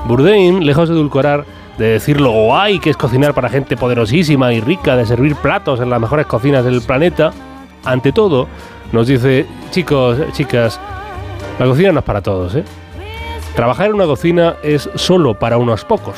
Bourdain, lejos de edulcorar, de decir lo guay que es cocinar para gente poderosísima y rica, de servir platos en las mejores cocinas del planeta, ante todo, nos dice, chicos, chicas, la cocina no es para todos, ¿eh? Trabajar en una cocina es solo para unos pocos.